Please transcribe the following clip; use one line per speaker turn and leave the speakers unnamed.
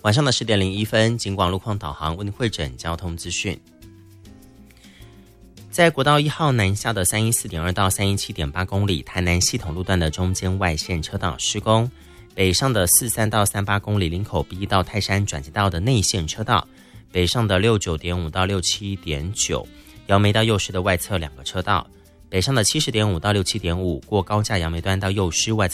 晚上的10点01分，警广路况导航为您汇整交通资讯。在国道1号南下的314.2到317.8公里台南系统路段的中间外线车道施工，北上的43到38公里林口 B 到泰山转接道的内线车道，北上的69.5到67.9杨梅到幼师的外侧2个车道，北上的70.5到67.5过高架杨梅端到幼师外侧